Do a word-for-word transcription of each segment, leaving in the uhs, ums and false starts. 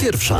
Pierwsza.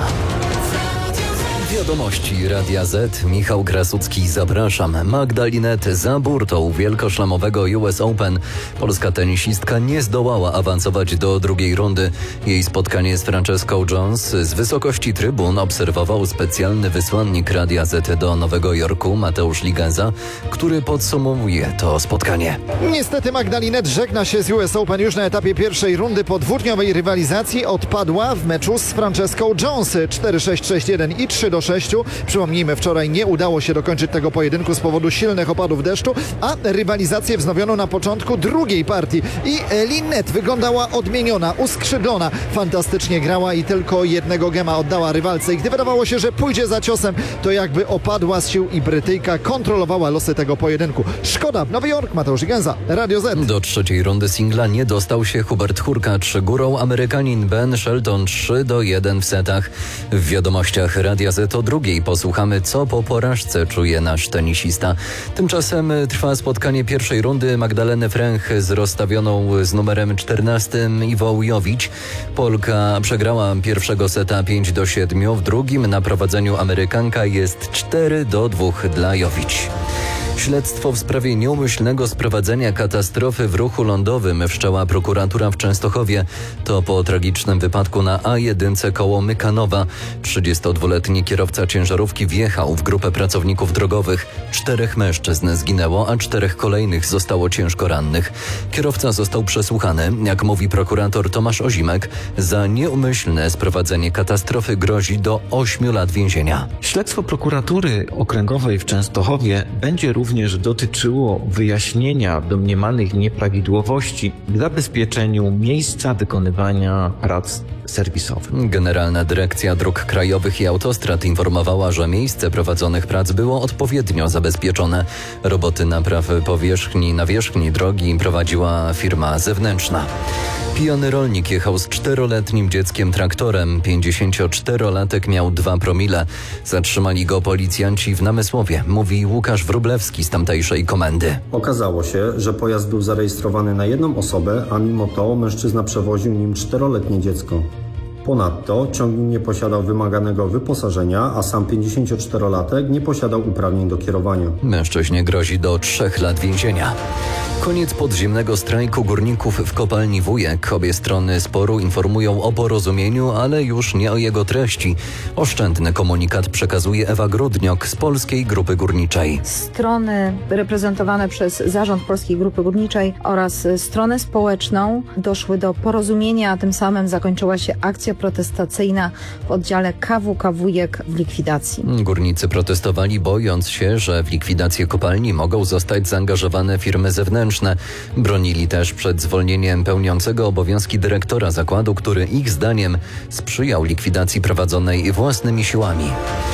Wiadomości Radia Z. Michał Krasucki, zapraszam. Magdalinet za burtą wielkoszlemowego U S Open. Polska tenisistka nie zdołała awansować do drugiej rundy. Jej spotkanie z Franceską Jones z wysokości trybun obserwował specjalny wysłannik Radia Z do Nowego Jorku, Mateusz Ligenza, który podsumowuje to spotkanie. Niestety Magdalinet żegna się z U S Open już na etapie pierwszej rundy. Po dwudniowej rywalizacji odpadła w meczu z Franceską Jones cztery sześć, sześć jeden i trzy do sześciu. Przypomnijmy, wczoraj nie udało się dokończyć tego pojedynku z powodu silnych opadów deszczu, a rywalizację wznowiono na początku drugiej partii. I Linnet wyglądała odmieniona, uskrzydlona. Fantastycznie grała i tylko jednego gema oddała rywalce. I gdy wydawało się, że pójdzie za ciosem, to jakby opadła z sił i Brytyjka kontrolowała losy tego pojedynku. Szkoda. Nowy Jork, Mateusz Ligenza, Radio Z. Do trzeciej rundy singla nie dostał się Hubert Hurkacz. Górą Amerykanin Ben Shelton trzy do jeden w setach. W wiadomościach Radia Z o drugiej posłuchamy, co po porażce czuje nasz tenisista. Tymczasem trwa spotkanie pierwszej rundy Magdaleny Fręch z rozstawioną z numerem czternastym Iwą Jowić. Polka przegrała pierwszego seta pięć do siedmiu. W drugim na prowadzeniu Amerykanka jest cztery do dwóch dla Jowić. Śledztwo w sprawie nieumyślnego sprowadzenia katastrofy w ruchu lądowym wszczęła prokuratura w Częstochowie. To po tragicznym wypadku na A jeden koło Mykanowa. trzydziestodwuletni kierowca ciężarówki wjechał w grupę pracowników drogowych. Czterech mężczyzn zginęło, a czterech kolejnych zostało ciężko rannych. Kierowca został przesłuchany. Jak mówi prokurator Tomasz Ozimek, za nieumyślne sprowadzenie katastrofy grozi do ośmiu lat więzienia. Śledztwo prokuratury okręgowej w Częstochowie będzie również dotyczyło wyjaśnienia domniemanych nieprawidłowości w zabezpieczeniu miejsca wykonywania prac serwisowych. Generalna Dyrekcja Dróg Krajowych i Autostrad informowała, że miejsce prowadzonych prac było odpowiednio zabezpieczone. Roboty napraw powierzchni, nawierzchni drogi prowadziła firma zewnętrzna. Pijany rolnik jechał z czteroletnim dzieckiem traktorem. pięćdziesięcioczterolatek miał dwa promile. Zatrzymali go policjanci w Namysłowie, mówi Łukasz Wróblewski z tamtejszej komendy. Okazało się, że pojazd był zarejestrowany na jedną osobę, a mimo to mężczyzna przewoził nim czteroletnie dziecko. Ponadto ciągnik nie posiadał wymaganego wyposażenia, a sam pięćdziesięcioczterolatek nie posiadał uprawnień do kierowania. Mężczyźnie grozi do trzech lat więzienia. Koniec podziemnego strajku górników w kopalni Wujek. Obie strony sporu informują o porozumieniu, ale już nie o jego treści. Oszczędny komunikat przekazuje Ewa Grudniok z Polskiej Grupy Górniczej. Strony reprezentowane przez Zarząd Polskiej Grupy Górniczej oraz stronę społeczną doszły do porozumienia, a tym samym zakończyła się akcja protestacyjna w oddziale K W K Wujek w likwidacji. Górnicy protestowali, bojąc się, że w likwidację kopalni mogą zostać zaangażowane firmy zewnętrzne. Bronili też przed zwolnieniem pełniącego obowiązki dyrektora zakładu, który ich zdaniem sprzyjał likwidacji prowadzonej własnymi siłami.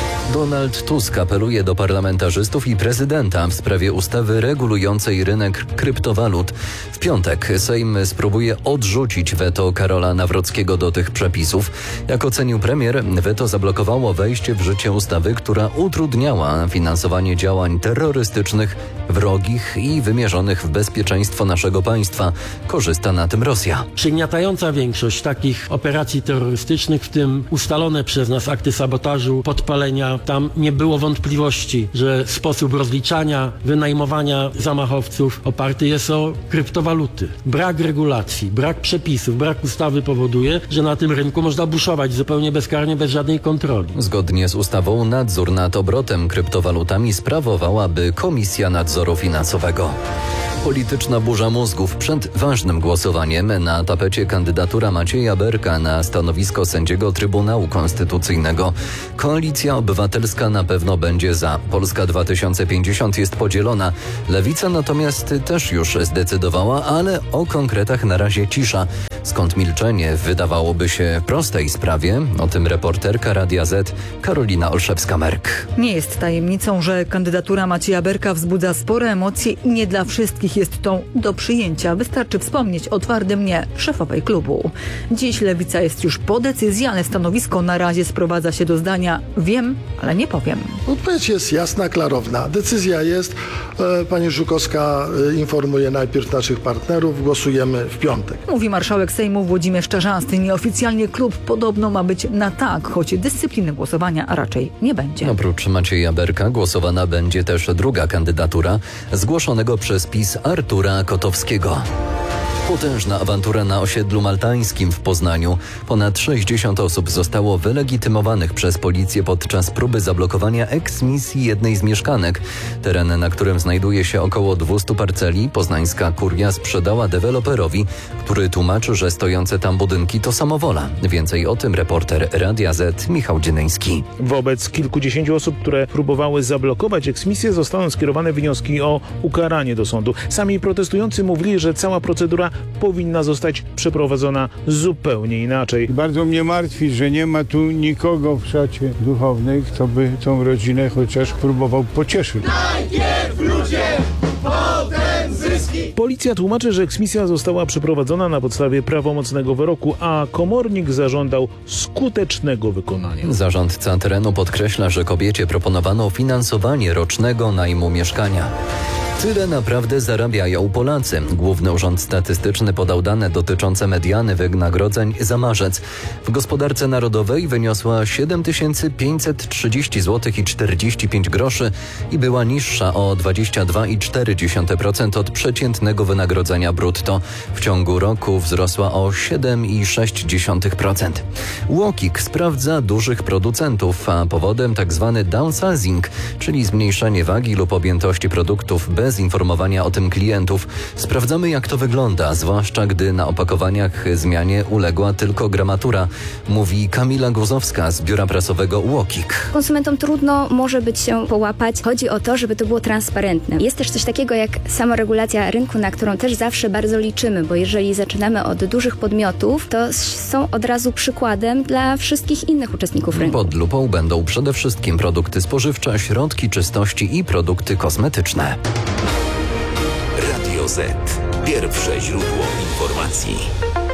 Donald Tusk apeluje do parlamentarzystów i prezydenta w sprawie ustawy regulującej rynek kryptowalut. W piątek Sejm spróbuje odrzucić weto Karola Nawrockiego do tych przepisów. Jak ocenił premier, weto zablokowało wejście w życie ustawy, która utrudniała finansowanie działań terrorystycznych, wrogich i wymierzonych w bezpieczeństwo naszego państwa. Korzysta na tym Rosja. Przygniatająca większość takich operacji terrorystycznych, w tym ustalone przez nas akty sabotażu, podpalenia, tam nie było wątpliwości, że sposób rozliczania, wynajmowania zamachowców oparty jest o kryptowaluty. Brak regulacji, brak przepisów, brak ustawy powoduje, że na tym rynku można buszować zupełnie bezkarnie, bez żadnej kontroli. Zgodnie z ustawą nadzór nad obrotem kryptowalutami sprawowałaby Komisja Nadzoru Finansowego. Polityczna burza mózgów przed ważnym głosowaniem. Na tapecie kandydatura Macieja Berka na stanowisko sędziego Trybunału Konstytucyjnego. Koalicja Obywatelska na pewno będzie za. Polska dwa tysiące pięćdziesiąt jest podzielona. Lewica natomiast też już zdecydowała, ale o konkretach na razie cisza. Skąd milczenie w wydawałoby się prostej sprawie? O tym reporterka Radia Z Karolina Olszewska-Merk. Nie jest tajemnicą, że kandydatura Macieja Berka wzbudza spore emocje i nie dla wszystkich jest tą do przyjęcia. Wystarczy wspomnieć o twardym nie szefowej klubu. Dziś Lewica jest już po decyzji, ale stanowisko na razie sprowadza się do zdania wiem, ale nie powiem. Odpowiedź jest jasna, klarowna. Decyzja jest. Pani Żukowska informuje najpierw naszych partnerów. Głosujemy w piątek. Mówi marszałek Sejmu Włodzimierz Czarzasty. Nieoficjalnie klub podobno ma być na tak, choć dyscypliny głosowania raczej nie będzie. Oprócz Macieja Berka głosowana będzie też druga kandydatura zgłoszonego przez PiS Artura Kotowskiego. Potężna awantura na osiedlu maltańskim w Poznaniu. Ponad sześćdziesiąt osób zostało wylegitymowanych przez policję podczas próby zablokowania eksmisji jednej z mieszkanek. Teren, na którym znajduje się około dwieście parceli, poznańska kuria sprzedała deweloperowi, który tłumaczy, że stojące tam budynki to samowola. Więcej o tym reporter Radia Z Michał Dzienyński. Wobec kilkudziesięciu osób, które próbowały zablokować eksmisję, zostaną skierowane wnioski o ukaranie do sądu. Sami protestujący mówili, że cała procedura powinna zostać przeprowadzona zupełnie inaczej. Bardzo mnie martwi, że nie ma tu nikogo w szacie duchownej, kto by tą rodzinę chociaż próbował pocieszyć. Najpierw ludzie, potem zyski. Policja tłumaczy, że eksmisja została przeprowadzona na podstawie prawomocnego wyroku, a komornik zażądał skutecznego wykonania. Zarządca terenu podkreśla, że kobiecie proponowano finansowanie rocznego najmu mieszkania. Tyle naprawdę zarabiają Polacy. Główny Urząd Statystyczny podał dane dotyczące mediany wynagrodzeń za marzec. W gospodarce narodowej wyniosła siedem tysięcy pięćset trzydzieści złotych i czterdzieści pięć groszy i była niższa o dwadzieścia dwa przecinek cztery procent od przeciętnego wynagrodzenia brutto. W ciągu roku wzrosła o siedem przecinek sześć procent. UOKiK sprawdza dużych producentów, a powodem tzw. downsizing, czyli zmniejszenie wagi lub objętości produktów bez bez informowania o tym klientów. Sprawdzamy, jak to wygląda, zwłaszcza gdy na opakowaniach zmianie uległa tylko gramatura, mówi Kamila Guzowska z biura prasowego UOKiK. Konsumentom trudno może być się połapać. Chodzi o to, żeby to było transparentne. Jest też coś takiego jak samoregulacja rynku, na którą też zawsze bardzo liczymy, bo jeżeli zaczynamy od dużych podmiotów, to są od razu przykładem dla wszystkich innych uczestników rynku. Pod lupą będą przede wszystkim produkty spożywcze, środki czystości i produkty kosmetyczne. Radio Z. Pierwsze źródło informacji.